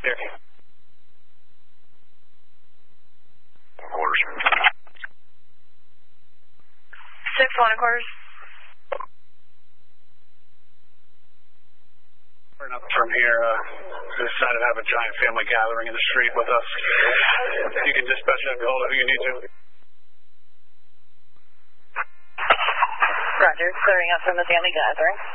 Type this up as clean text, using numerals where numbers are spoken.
Cherokee. Quarters. 6-1 quarters. Up from here, decided to have a giant family gathering in the street with us. You can dispatch and hold who you need to. Roger, clearing up from the family gathering.